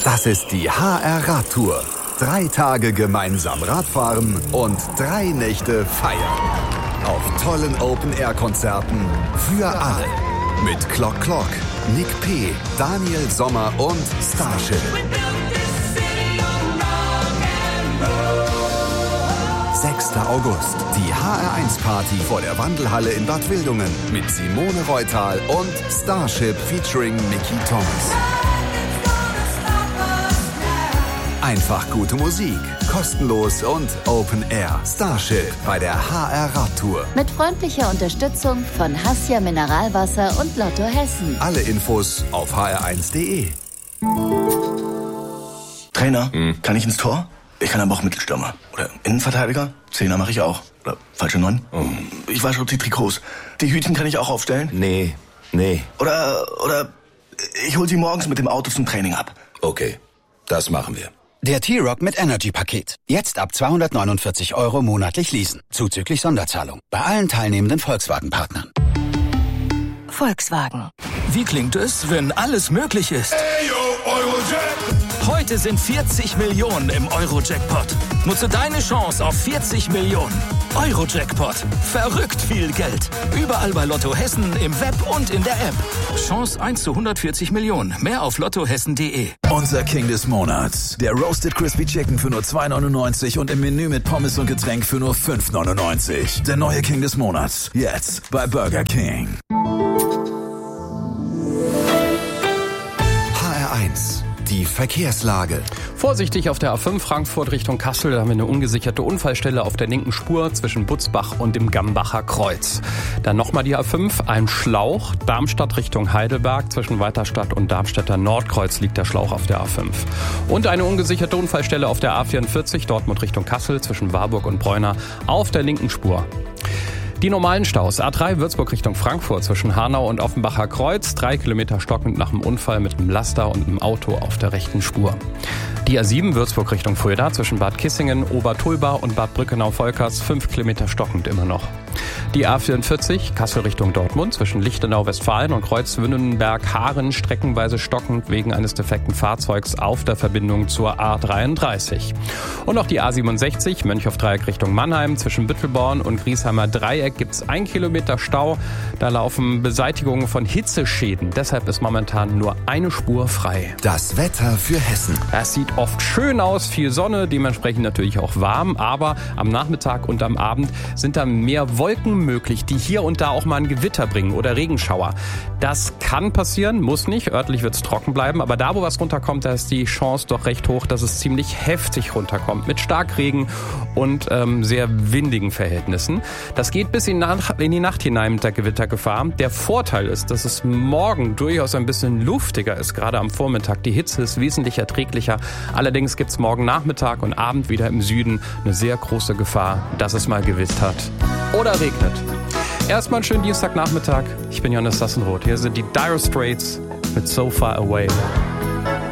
Das ist die HR-Radtour. 3 Tage gemeinsam Radfahren und 3 Nächte feiern. Auf tollen Open-Air-Konzerten für alle. Mit Clock Clock, Nick P., Daniel Sommer und Starship. 6. August, die HR1-Party vor der Wandelhalle in Bad Wildungen mit Simone Reutal und Starship featuring Mickey Thomas. Einfach gute Musik, kostenlos und Open Air. Starship bei der HR-Radtour. Mit freundlicher Unterstützung von Hassia Mineralwasser und Lotto Hessen. Alle Infos auf hr1.de. Trainer, kann ich ins Tor? Ich kann aber auch Mittelstürmer. Oder Innenverteidiger? Zehner mache ich auch. Oder falsche 9? Ich wasche die Trikots. Die Hütchen kann ich auch aufstellen? Nee. Oder ich hol sie morgens mit dem Auto zum Training ab. Okay, das machen wir. Der T-Rock mit Energy-Paket. Jetzt ab 249 € monatlich leasen. Zuzüglich Sonderzahlung. Bei allen teilnehmenden Volkswagen-Partnern. Volkswagen. Wie klingt es, wenn alles möglich ist? Heute sind 40 Millionen im Euro-Jackpot. Nutze deine Chance auf 40 Millionen. Euro-Jackpot. Verrückt viel Geld. Überall bei Lotto Hessen, im Web und in der App. Chance 1 zu 140 Millionen. Mehr auf lottohessen.de. Unser King des Monats. Der Roasted Crispy Chicken für nur 2,99 und im Menü mit Pommes und Getränk für nur 5,99. Der neue King des Monats. Jetzt bei Burger King. HR1. Die Verkehrslage. Vorsichtig auf der A5 Frankfurt Richtung Kassel. Da haben wir eine ungesicherte Unfallstelle auf der linken Spur zwischen Butzbach und dem Gambacher Kreuz. Dann nochmal die A5, ein Schlauch. Darmstadt Richtung Heidelberg. Zwischen Weiterstadt und Darmstädter Nordkreuz liegt der Schlauch auf der A5. Und eine ungesicherte Unfallstelle auf der A44 Dortmund Richtung Kassel zwischen Warburg und Bräuner auf der linken Spur. Die normalen Staus. A3 Würzburg Richtung Frankfurt zwischen Hanau und Offenbacher Kreuz. 3 Kilometer stockend nach dem Unfall mit einem Laster und einem Auto auf der rechten Spur. Die A7 Würzburg Richtung Fulda zwischen Bad Kissingen, Obertulba und Bad Brückenau-Volkers. 5 Kilometer stockend immer noch. Die A44 Kassel Richtung Dortmund zwischen Lichtenau-Westfalen und Kreuzwünnenberg-Haaren streckenweise stockend wegen eines defekten Fahrzeugs auf der Verbindung zur A33. Und noch die A67 Mönchhoff-Dreieck Richtung Mannheim zwischen Büttelborn und Griesheimer Dreieck gibt es 1 Kilometer Stau. Da laufen Beseitigungen von Hitzeschäden. Deshalb ist momentan nur eine Spur frei. Das Wetter für Hessen. Es sieht oft schön aus, viel Sonne, dementsprechend natürlich auch warm. Aber am Nachmittag und am Abend sind da mehr Wolken möglich, die hier und da auch mal ein Gewitter bringen oder Regenschauer. Das kann passieren, muss nicht. Örtlich wird es trocken bleiben. Aber da, wo was runterkommt, da ist die Chance doch recht hoch, dass es ziemlich heftig runterkommt. Mit Starkregen und sehr windigen Verhältnissen. Das geht bis in die Nacht hinein mit der Gewittergefahr. Der Vorteil ist, dass es morgen durchaus ein bisschen luftiger ist, gerade am Vormittag. Die Hitze ist wesentlich erträglicher. Allerdings gibt es morgen Nachmittag und Abend wieder im Süden eine sehr große Gefahr, dass es mal gewittert oder regnet. Erstmal einen schönen Dienstagnachmittag. Ich bin Johannes Sassenroth. Hier sind die Dire Straits mit So Far Away.